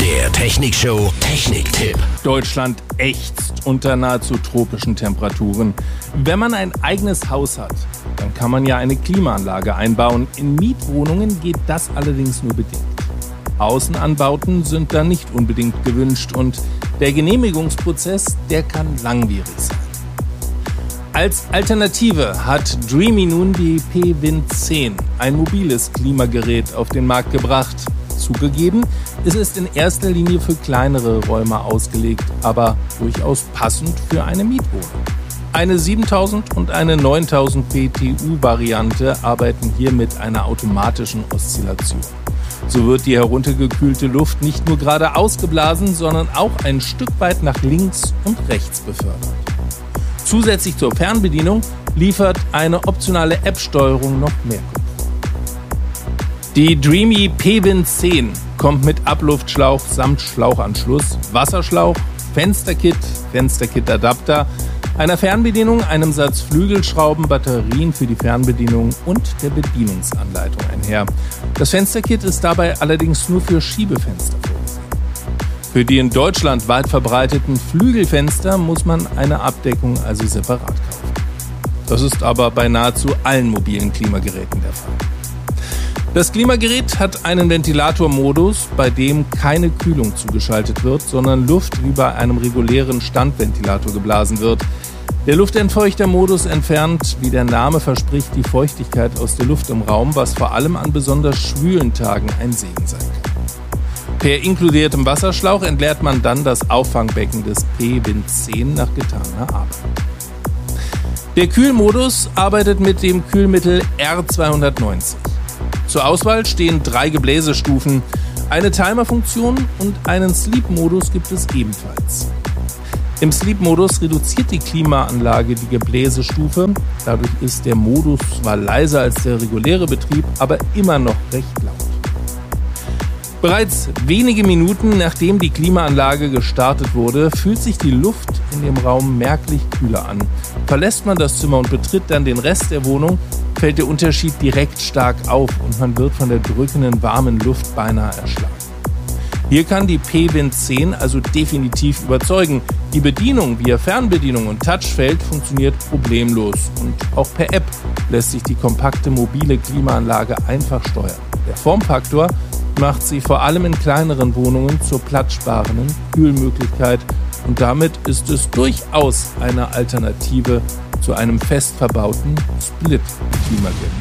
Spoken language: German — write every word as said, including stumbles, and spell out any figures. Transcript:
Der Technikshow Techniktipp. Deutschland ächzt unter nahezu tropischen Temperaturen. Wenn man ein eigenes Haus hat, dann kann man ja eine Klimaanlage einbauen. In Mietwohnungen geht das allerdings nur bedingt. Außenanbauten sind da nicht unbedingt gewünscht und der Genehmigungsprozess, der kann langwierig sein. Als Alternative hat Dreamy nun die P-Wind zehn, ein mobiles Klimagerät, auf den Markt gebracht. Zugegeben, es ist in erster Linie für kleinere Räume ausgelegt, aber durchaus passend für eine Mietwohnung. Eine siebentausend und eine neuntausend P T U-Variante arbeiten hier mit einer automatischen Oszillation. So wird die heruntergekühlte Luft nicht nur gerade ausgeblasen, sondern auch ein Stück weit nach links und rechts befördert. Zusätzlich zur Fernbedienung liefert eine optionale App-Steuerung noch mehr Komfort. Die Dreamy P-Wind zehn kommt mit Abluftschlauch samt Schlauchanschluss, Wasserschlauch, Fensterkit, Fensterkit-Adapter, einer Fernbedienung, einem Satz Flügelschrauben, Batterien für die Fernbedienung und der Bedienungsanleitung einher. Das Fensterkit ist dabei allerdings nur für Schiebefenster vorgesehen. Für die in Deutschland weit verbreiteten Flügelfenster muss man eine Abdeckung also separat kaufen. Das ist aber bei nahezu allen mobilen Klimageräten der Fall. Das Klimagerät hat einen Ventilatormodus, bei dem keine Kühlung zugeschaltet wird, sondern Luft wie bei einem regulären Standventilator geblasen wird. Der Luftentfeuchtermodus entfernt, wie der Name verspricht, die Feuchtigkeit aus der Luft im Raum, was vor allem an besonders schwülen Tagen ein Segen sein kann. Per inkludiertem Wasserschlauch entleert man dann das Auffangbecken des P-Wind zehn nach getaner Arbeit. Der Kühlmodus arbeitet mit dem Kühlmittel R zweihundertneunzig. Zur Auswahl stehen drei Gebläsestufen, eine Timerfunktion und einen Sleep-Modus gibt es ebenfalls. Im Sleep-Modus reduziert die Klimaanlage die Gebläsestufe, dadurch ist der Modus zwar leiser als der reguläre Betrieb, aber immer noch recht laut. Bereits wenige Minuten nachdem die Klimaanlage gestartet wurde, fühlt sich die Luft in dem Raum merklich kühler an. Verlässt man das Zimmer und betritt dann den Rest der Wohnung, fällt der Unterschied direkt stark auf und man wird von der drückenden, warmen Luft beinahe erschlagen. Hier kann die P-Wind zehn also definitiv überzeugen. Die Bedienung via Fernbedienung und Touchfeld funktioniert problemlos und auch per App lässt sich die kompakte mobile Klimaanlage einfach steuern. Der Formfaktor macht sie vor allem in kleineren Wohnungen zur platzsparenden Kühlmöglichkeit und damit ist es durchaus eine Alternative zu einem fest verbauten Split-Klimagerät.